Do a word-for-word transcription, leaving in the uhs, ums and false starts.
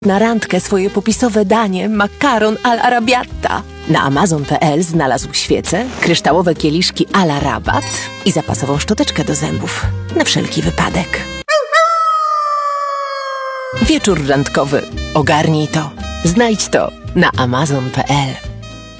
Na randkę swoje popisowe danie makaron all'arabiata. Na amazon kropka pe el znalazł świece, kryształowe kieliszki à la rabat i zapasową szczoteczkę do zębów. Na wszelki wypadek. Wieczór randkowy. Ogarnij to. Znajdź to na amazon kropka pe el.